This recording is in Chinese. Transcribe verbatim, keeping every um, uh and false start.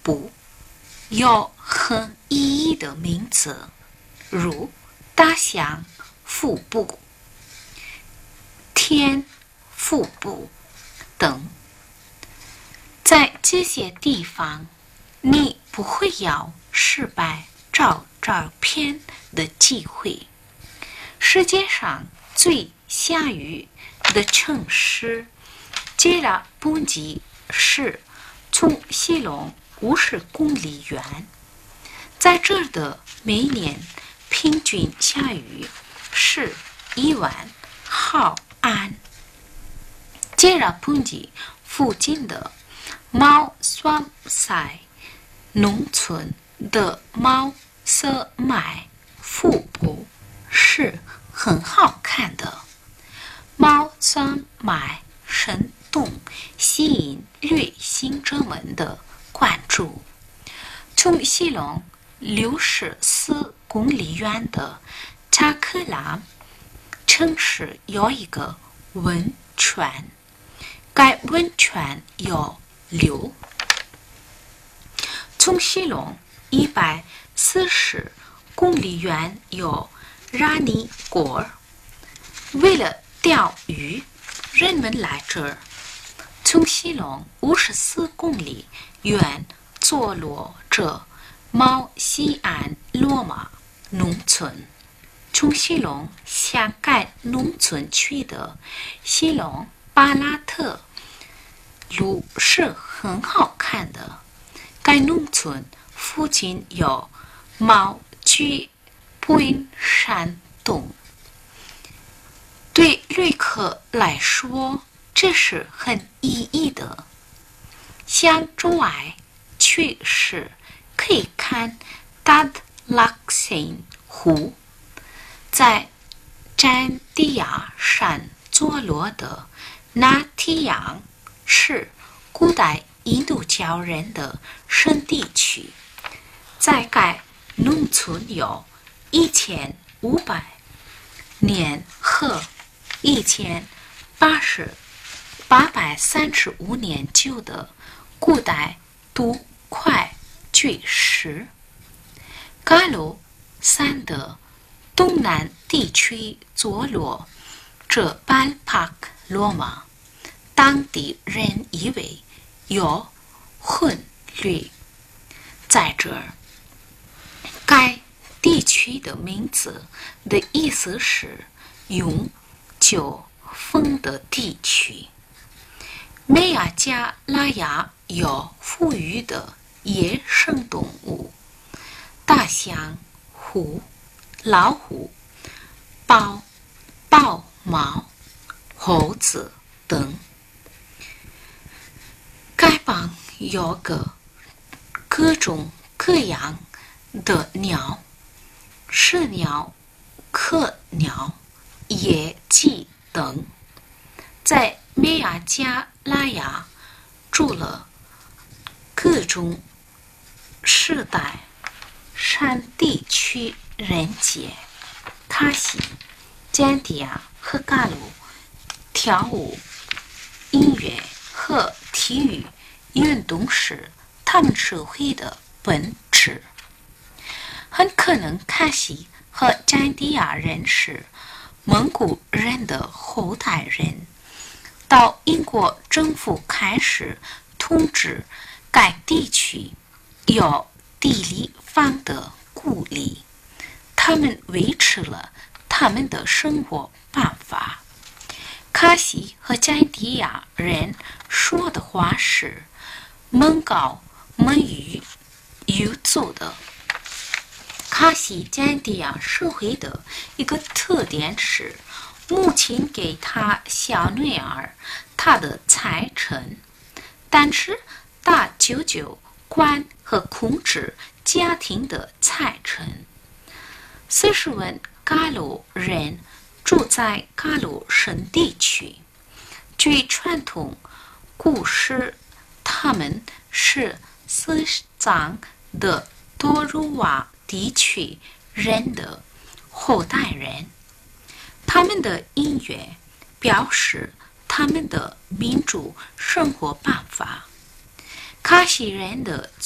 部有很意义的名词，如大象腹部、天腹部等。在这些地方，你不会有失败照照片的机会。世界上最下雨的城市杰拉邦吉是从西隆五十公里远，在这儿的每年平均下雨是一万毫安。杰拉邦吉附近的猫双塞农村的猫色麦腹部是很好看的。猫双麦生动吸引旅行者们的关注。从西隆六十四公里远的查克拉城市有一个温泉，该温泉有流。从西隆一百四十公里远有拉尼果，为了钓鱼，人们来这儿。从西隆五十四公里远坐落着毛西安罗马农村。从西隆向该农村去的西隆巴拉特路是很好看的。该农村附近有毛居本山洞。对旅客来说，这是很意义的。向州外去时可以看达德拉辛湖。在占地亚山坐落的纳提扬是古代印度教人的圣地区，在该农村有一千五百年和一千八十八百三十五年旧的古代都块巨石。嘎鲁山的东南地区坐落着班帕克罗马，当地人以为有混绿。在这儿，该地区的名字的意思是永久风的地区。美亚加拉雅有富裕的野生动物，大象、虎、老虎、豹、豹猫、猴子等。该邦有个各种各样的鸟，鸷鸟、柯鸟、野鸡等。在美亚加拉雅住了各种世代山地区人杰。卡西、詹迪亚和嘎鲁跳舞、音乐和体育运动是他们社会的本质。很可能卡西和詹迪亚人是蒙古人的后代人。到英国政府开始统治该地区，有地理方的鼓励，他们维持了他们的生活办法。卡西和詹迪亚人说的话是蒙高蒙语语族的。卡西詹迪亚社会的一个特点是，母亲给他小女儿他的财产，但是大舅舅管和控制家庭的财产。四十万嘎鲁人住在嘎鲁省地区。据传统故事，他们是西藏的多鲁瓦地区人的后代人。他们的音乐表示他们的民主生活办法。卡西人的